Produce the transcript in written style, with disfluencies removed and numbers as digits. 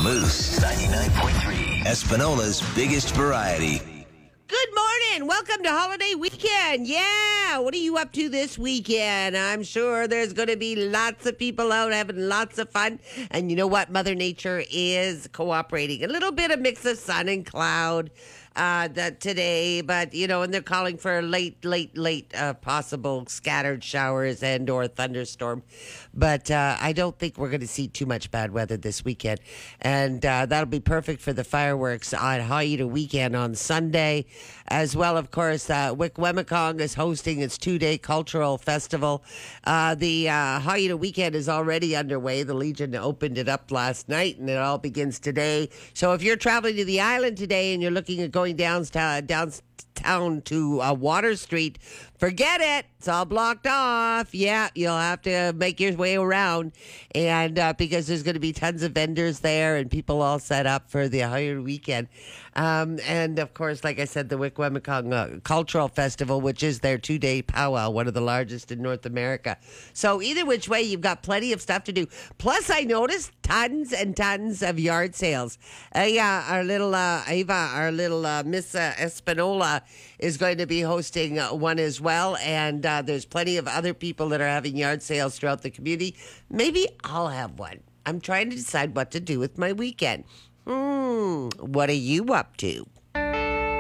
Moose 99.3, Espinola's biggest variety. Good morning. Welcome to holiday weekend. Yeah. What are you up to this weekend? I'm sure there's going to be lots of people out having lots of fun. And you know what? Mother Nature is cooperating. A little bit of mix of sun and cloud today, but and they're calling for late possible scattered showers and or thunderstorm. But I don't think we're going to see too much bad weather this weekend. And that'll be perfect for the fireworks on Haida weekend on Sunday. As well, of course, Wickwemicong is hosting its 2-day cultural festival. The Haida weekend is already underway. The Legion opened it up last night, and it all begins today. So if you're traveling to the island today and you're looking at going downtown to Water Street, forget it. It's all blocked off. Yeah, you'll have to make your way around, and because there's going to be tons of vendors there and people all set up for the Haida weekend. And of course, like I said, the Wickwemicong Cultural Festival, which is their 2-day powwow, one of the largest in North America. So either which way, you've got plenty of stuff to do. Plus, I noticed tons and tons of yard sales. Yeah, our little Ava, our little Miss Espinola is going to be hosting one as well. And there's plenty of other people that are having yard sales throughout the community. Maybe I'll have one. I'm trying to decide what to do with my weekend. What are you up to?